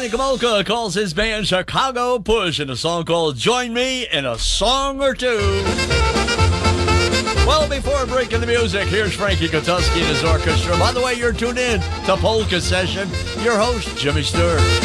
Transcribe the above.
Johnny Kamolka calls his band Chicago Push in a song called Join Me in a Song or Two. Well, before breaking the music, here's Frankie Kotowski and his orchestra. By the way, you're tuned in to Polka Session. Your host, Jimmy Stewart.